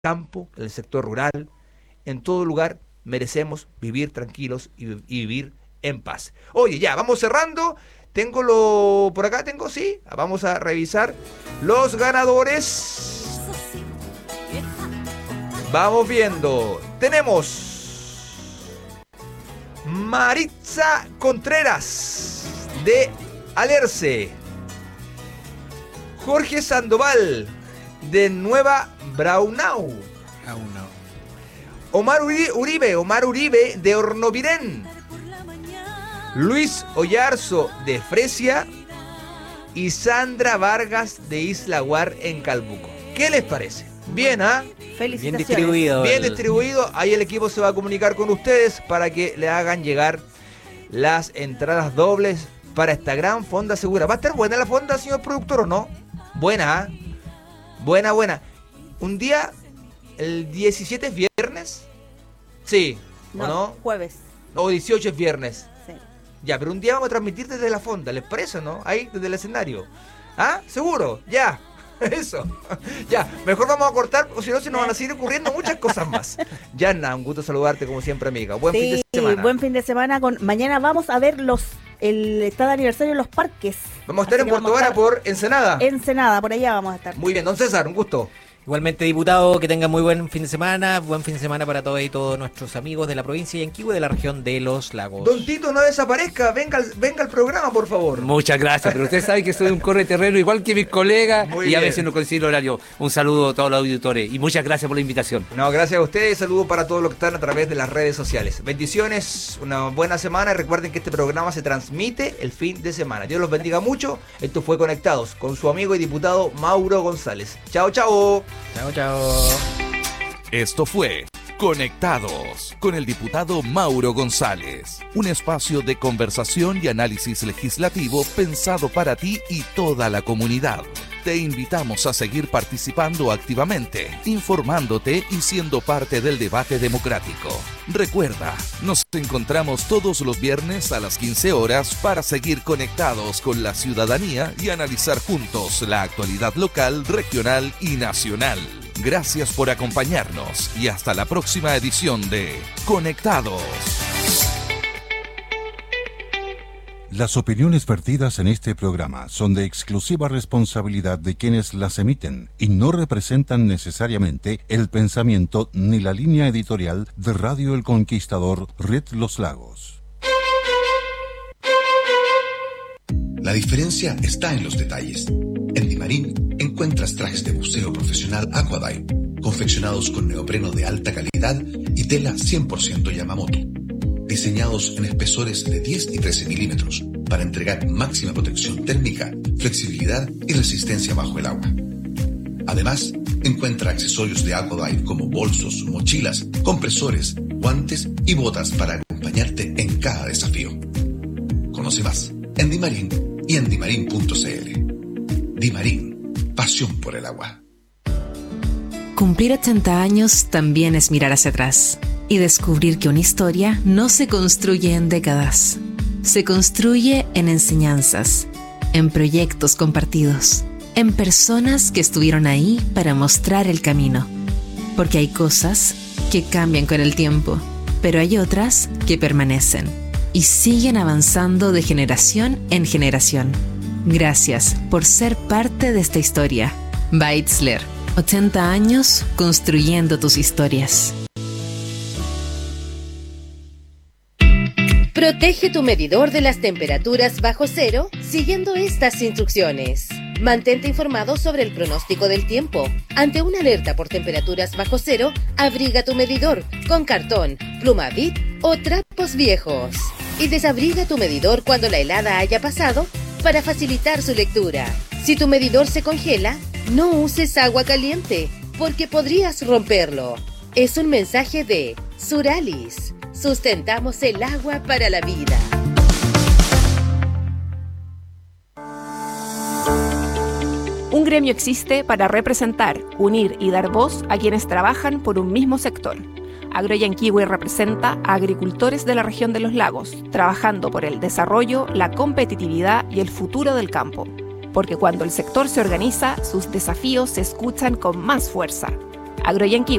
campo, en el sector rural, en todo lugar merecemos vivir tranquilos y vivir en paz. Oye, ya, vamos cerrando. Por acá tengo, sí. Vamos a revisar los ganadores. Vamos viendo. Tenemos Maritza Contreras de Alerce. Jorge Sandoval de Nueva Braunau. Omar Uribe de Hornovirén. Luis Oyarzo de Fresia y Sandra Vargas de Isla Guar en Calbuco. ¿Qué les parece? Bien, ¿ah? Felicitaciones. Bien distribuido. Bien distribuido. Ahí el equipo se va a comunicar con ustedes para que le hagan llegar las entradas dobles para esta gran fonda segura. ¿Va a estar buena la fonda, señor productor, o no? Buena, ¿ah? Buena. Un día, el 17 es viernes. Sí, ¿o no? Jueves. O 18 es viernes. Sí. Ya, pero un día vamos a transmitir desde la fonda, ¿les parece, no? Ahí, desde el escenario. ¿Ah? ¿Seguro? Ya. Eso. Ya, mejor vamos a cortar, o si no, se nos van a seguir ocurriendo muchas cosas más. Yana, un gusto saludarte como siempre, amiga. Buen fin de semana. Buen fin de semana. Mañana vamos a ver el estado de aniversario de los parques. Vamos a estar en Puerto Vara por Ensenada. Ensenada, por allá vamos a estar. Muy bien, don César, un gusto. Igualmente, diputado, que tengan muy buen fin de semana. Buen fin de semana para todos y todos nuestros amigos de la provincia de Yanquihue, de la región de Los Lagos. Don Tito, no desaparezca. Venga al programa, por favor. Muchas gracias, pero usted sabe que soy un correterreno igual que mis colegas. Muy y bien. A veces no coincido el horario. Un saludo a todos los auditores y muchas gracias por la invitación. No, gracias a ustedes. Saludos para todos los que están a través de las redes sociales. Bendiciones, una buena semana. Recuerden que este programa se transmite el fin de semana. Dios los bendiga mucho. Esto fue Conectados con su amigo y diputado Mauro González. Chao. Chao. Esto fue Conectados con el diputado Mauro González, un espacio de conversación y análisis legislativo pensado para ti y toda la comunidad. Te invitamos a seguir participando activamente, informándote y siendo parte del debate democrático. Recuerda, nos encontramos todos los viernes a las 15 horas para seguir conectados con la ciudadanía y analizar juntos la actualidad local, regional y nacional. Gracias por acompañarnos y hasta la próxima edición de Conectados. Las opiniones vertidas en este programa son de exclusiva responsabilidad de quienes las emiten y no representan necesariamente el pensamiento ni la línea editorial de Radio El Conquistador, Red Los Lagos. La diferencia está en los detalles. En Dimarín encuentras trajes de buceo profesional Aquadive, confeccionados con neopreno de alta calidad y tela 100% Yamamoto, diseñados en espesores de 10 y 13 milímetros para entregar máxima protección térmica, flexibilidad y resistencia bajo el agua. Además, encuentra accesorios de Aquadive como bolsos, mochilas, compresores, guantes y botas para acompañarte en cada desafío. Conoce más en Dimarín y en dimarin.cl. Dimarín, pasión por el agua. Cumplir 80 años también es mirar hacia atrás y descubrir que una historia no se construye en décadas. Se construye en enseñanzas, en proyectos compartidos, en personas que estuvieron ahí para mostrar el camino. Porque hay cosas que cambian con el tiempo, pero hay otras que permanecen y siguen avanzando de generación en generación. Gracias por ser parte de esta historia. Beitzler, 80 años construyendo tus historias. Protege tu medidor de las temperaturas bajo cero siguiendo estas instrucciones. Mantente informado sobre el pronóstico del tiempo. Ante una alerta por temperaturas bajo cero, abriga tu medidor con cartón, pluma Bic o trapos viejos. Y desabriga tu medidor cuando la helada haya pasado para facilitar su lectura. Si tu medidor se congela, no uses agua caliente porque podrías romperlo. Es un mensaje de Suralis. Sustentamos el agua para la vida. Un gremio existe para representar, unir y dar voz a quienes trabajan por un mismo sector. AgroYanquihue representa a agricultores de la región de los lagos, trabajando por el desarrollo, la competitividad y el futuro del campo. Porque cuando el sector se organiza, sus desafíos se escuchan con más fuerza. Agroyanquihue.